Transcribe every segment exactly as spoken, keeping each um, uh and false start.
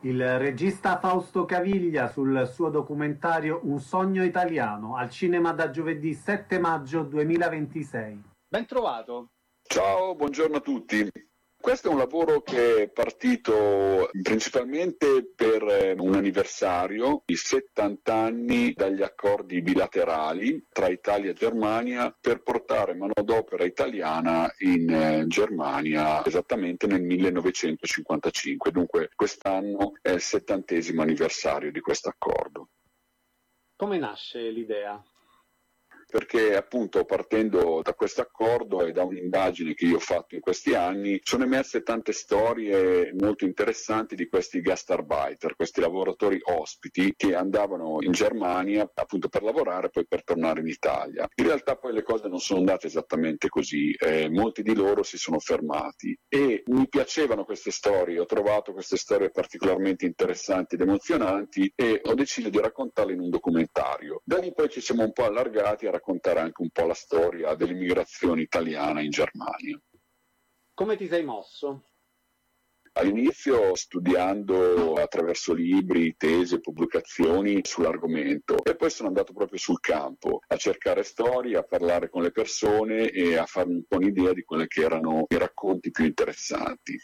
Il regista Fausto Caviglia sul suo documentario Un sogno italiano, al cinema da giovedì sette maggio duemilaventisei. Ben trovato. Ciao, buongiorno a tutti. Questo è un lavoro che è partito principalmente per un anniversario, i settanta anni dagli accordi bilaterali tra Italia e Germania per portare manodopera italiana in Germania esattamente nel millenovecentocinquantacinque. Dunque quest'anno è il settantesimo anniversario di questo accordo. Come nasce l'idea? Perché appunto partendo da questo accordo e da un'indagine che io ho fatto in questi anni sono emerse tante storie molto interessanti di questi gastarbeiter, questi lavoratori ospiti che andavano in Germania appunto per lavorare e poi per tornare in Italia. In realtà poi le cose non sono andate esattamente così, eh, molti di loro si sono fermati e mi piacevano queste storie, ho trovato queste storie particolarmente interessanti ed emozionanti e ho deciso di raccontarle in un documentario. Da lì poi ci siamo un po' allargati a raccontare anche un po' la storia dell'immigrazione italiana in Germania. Come ti sei mosso? All'inizio studiando attraverso libri, tesi e pubblicazioni sull'argomento e poi sono andato proprio sul campo a cercare storie, a parlare con le persone e a farmi un po' un'idea di quelli che erano i racconti più interessanti.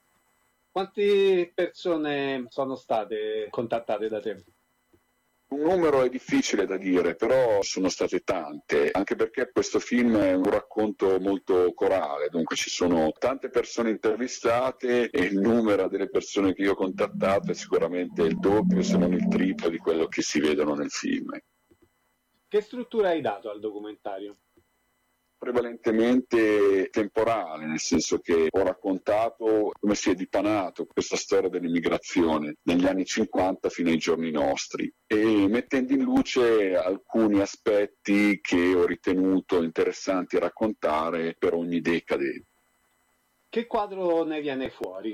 Quante persone sono state contattate da te? Un numero è difficile da dire, però sono state tante, anche perché questo film è un racconto molto corale, dunque ci sono tante persone intervistate e il numero delle persone che io ho contattato è sicuramente il doppio, se non il triplo di quello che si vedono nel film. Che struttura hai dato al documentario? Prevalentemente temporale, nel senso che ho raccontato come si è dipanato questa storia dell'immigrazione negli anni cinquanta fino ai giorni nostri e mettendo in luce alcuni aspetti che ho ritenuto interessanti raccontare per ogni decade. Che quadro ne viene fuori?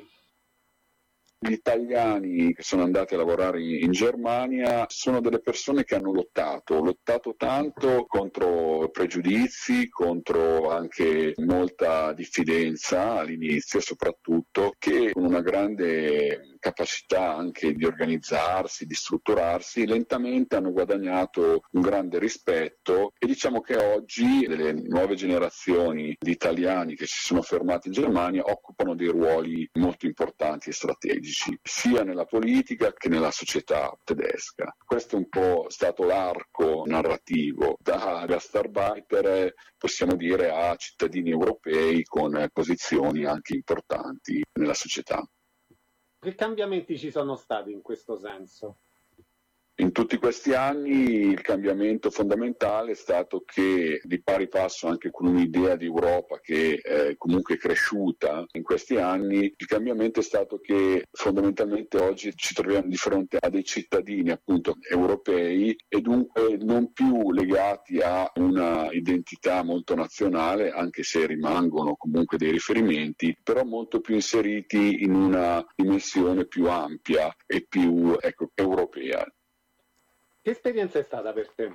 Gli italiani che sono andati a lavorare in Germania sono delle persone che hanno lottato, lottato tanto contro pregiudizi, contro anche molta diffidenza all'inizio soprattutto, che con una grande capacità anche di organizzarsi, di strutturarsi, lentamente hanno guadagnato un grande rispetto e diciamo che oggi delle nuove generazioni di italiani che si sono fermati in Germania occupano dei ruoli molto importanti e strategici, sia nella politica che nella società tedesca. Questo è un po' stato l'arco narrativo, da gastarbeiter possiamo dire a cittadini europei con posizioni anche importanti nella società. Che cambiamenti ci sono stati in questo senso? In tutti questi anni il cambiamento fondamentale è stato che, di pari passo anche con un'idea di Europa che è comunque cresciuta in questi anni, il cambiamento è stato che fondamentalmente oggi ci troviamo di fronte a dei cittadini appunto europei e dunque non più legati a una identità molto nazionale, anche se rimangono comunque dei riferimenti, però molto più inseriti in una dimensione più ampia e più ecco, europea. Che esperienza è stata per te?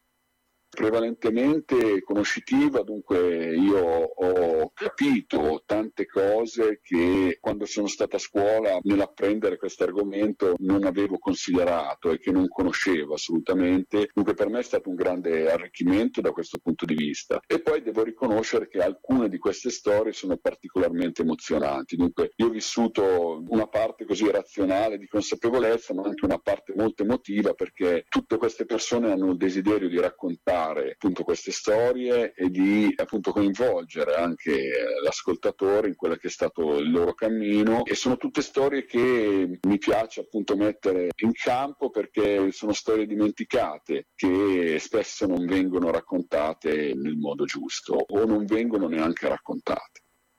Prevalentemente conoscitiva, dunque io ho capito tante cose che quando sono stata a scuola nell'apprendere questo argomento non avevo considerato e che non conoscevo assolutamente, dunque per me è stato un grande arricchimento da questo punto di vista. E poi devo riconoscere che alcune di queste storie sono particolarmente emozionanti, dunque io ho vissuto una parte così razionale di consapevolezza ma anche una parte molto emotiva perché tutte queste persone hanno il desiderio di raccontare appunto queste storie e di appunto coinvolgere anche l'ascoltatore in quello che è stato il loro cammino e sono tutte storie che mi piace appunto mettere in campo perché sono storie dimenticate che spesso non vengono raccontate nel modo giusto o non vengono neanche raccontate.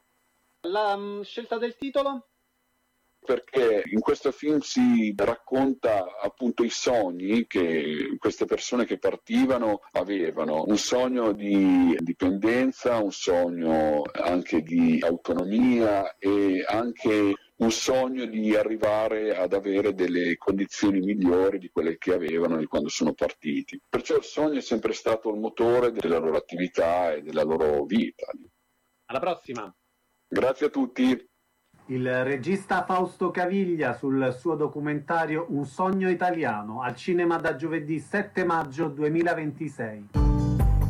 La um, scelta del titolo? Perché in questo film si racconta appunto i sogni che queste persone che partivano avevano, un sogno di indipendenza, un sogno anche di autonomia e anche un sogno di arrivare ad avere delle condizioni migliori di quelle che avevano quando sono partiti. Perciò il sogno è sempre stato il motore della loro attività e della loro vita. Alla prossima! Grazie a tutti! Il regista Fausto Caviglia sul suo documentario Un sogno italiano, al cinema da giovedì sette maggio duemilaventisei.